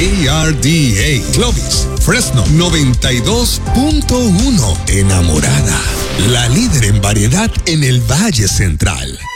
KRDA, Clovis, Fresno 92.1. Enamorada, la líder en variedad en el Valle Central.